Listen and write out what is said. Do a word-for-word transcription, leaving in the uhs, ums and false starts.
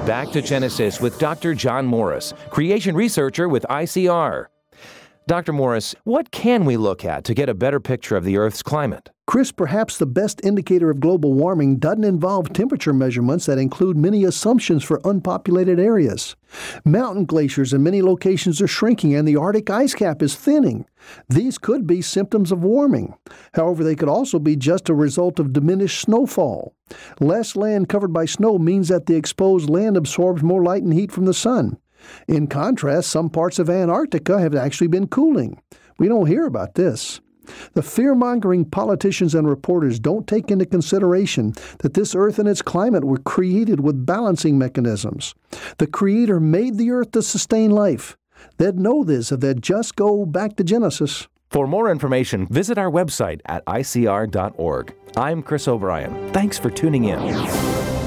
Back to Genesis with Doctor John Morris, creation researcher with I C R. Doctor Morris, what can we look at to get a better picture of the Earth's climate? Chris, perhaps the best indicator of global warming doesn't involve temperature measurements that include many assumptions for unpopulated areas. Mountain glaciers in many locations are shrinking and the Arctic ice cap is thinning. These could be symptoms of warming. However, they could also be just a result of diminished snowfall. Less land covered by snow means that the exposed land absorbs more light and heat from the sun. In contrast, some parts of Antarctica have actually been cooling. We don't hear about this. The fear-mongering politicians and reporters don't take into consideration that this Earth and its climate were created with balancing mechanisms. The Creator made the Earth to sustain life. They'd know this if they'd just go back to Genesis. For more information, visit our website at I C R dot org. I'm Chris O'Brien. Thanks for tuning in.